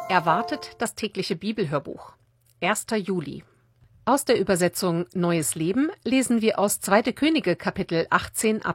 Erwartet das tägliche Bibelhörbuch. 1. Juli. Aus der Übersetzung Neues Leben lesen wir aus 2. Könige Kapitel 18